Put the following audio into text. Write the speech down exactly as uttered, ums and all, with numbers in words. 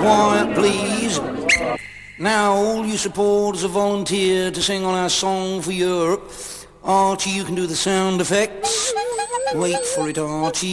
quiet, please. Now, all you supporters have volunteered to sing on our song for Europe. Archie, you can do the sound effects. Wait for it, Archie.